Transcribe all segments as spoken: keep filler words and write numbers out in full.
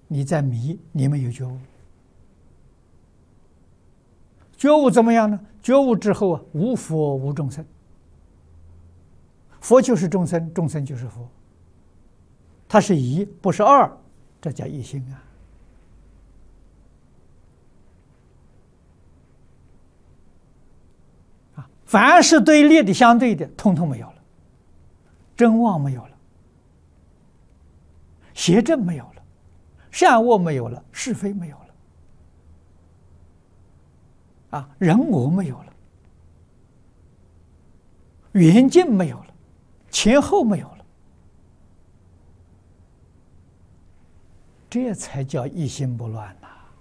你在迷，你没有觉悟。觉悟怎么样呢？觉悟之后啊，无佛无众生，佛就是众生，众生就是佛。它是一，不是二，这叫一心啊。啊，凡是对立的、相对的，通通没有了，真妄没有了，邪正没有了，善恶没有了，是非没有了。啊，人我没有了，远近没有了，前后没有了，这才叫一心不乱呐、啊！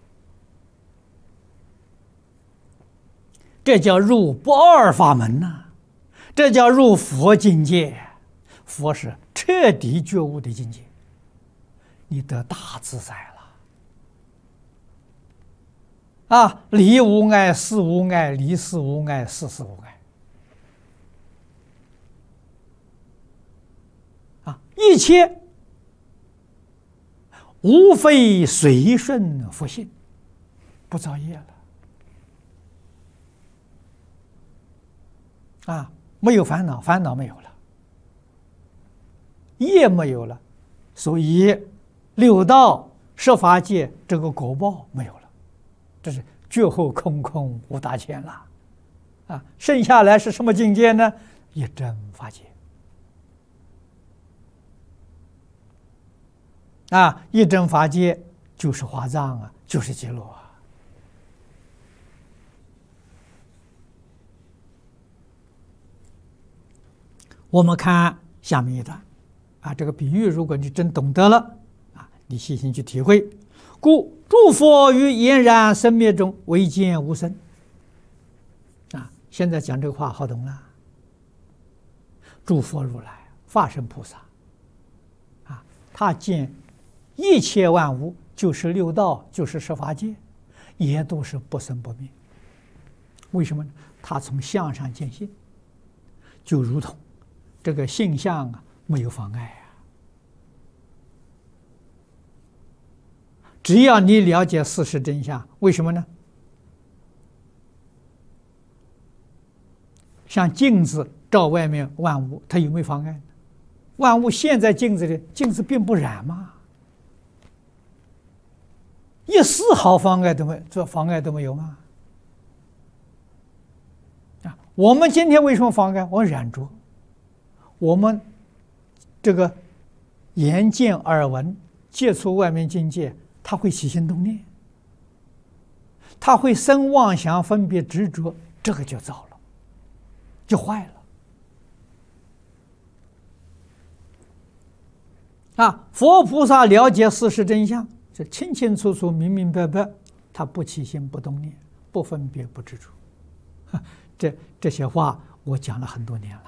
这叫入不二法门呐、啊！这叫入佛境界。佛是彻底觉悟的境界，你得大自在了。啊，离无碍，事无碍，离事无碍，事事无碍。啊，一切无非随顺佛性，不造业了。啊，没有烦恼，烦恼没有了，业没有了，所以六道十法界这个果报没有了。这是觉后空空无大千了，啊，剩下来是什么境界呢？一真法界。啊，一真法界就是华藏啊，就是极乐啊。我们看下面一段，啊，这个比喻，如果你真懂得了，啊，你细心去体会。故诸佛于俨然生灭中唯见无生。啊，现在讲这个话好懂了。诸佛如来、法身菩萨，啊，他见一切万物，就是六道，就是十法界，也都是不生不灭。为什么呢？他从相上见性，就如同这个性相啊，没有妨碍啊。只要你了解事实真相，为什么呢？像镜子照外面万物，它有没有妨碍呢？万物现在镜子里，镜子并不染嘛，一丝毫妨碍都没，这妨碍都没有嘛。啊，我们今天为什么妨碍？我染着，我们这个眼见耳闻接触外面境界。他会起心动念，他会生妄想分别执着，这个就糟了，就坏了。啊，佛菩萨了解事实真相，就清清楚楚、明明白白，他不起心不动念，不分别不执着。这这些话我讲了很多年了。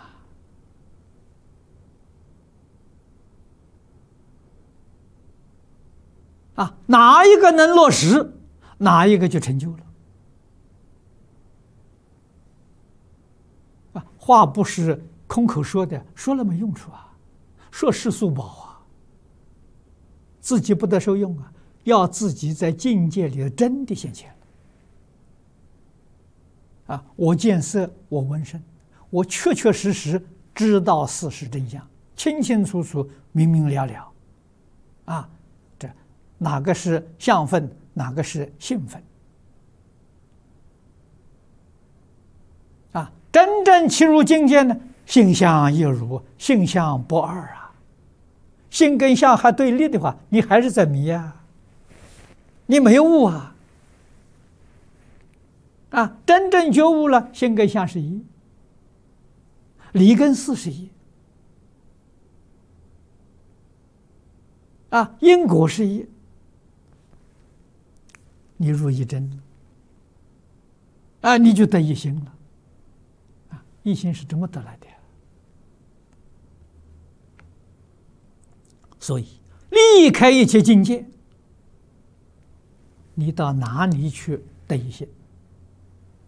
啊，哪一个能落实，哪一个就成就了。啊，话不是空口说的，说了没用处啊，说世俗宝啊，自己不得受用啊，要自己在境界里真的现前。啊，我见色，我闻声，我确确实实知道事实真相，清清楚楚、明明了了。啊。哪个是相分，哪个是性分？啊，真正契入境界呢，性相一如，性相不二啊。性跟相还对立的话，你还是在迷啊，你没有悟啊。啊，真正觉悟了，性跟相是一，理跟事是一，啊，因果是一。你入一真，啊，你就得一心了，啊，一心是怎么得来的？所以离开一切境界，你到哪里去得一心？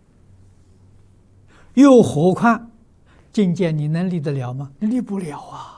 又何况境界你能离得了吗？你离不了啊！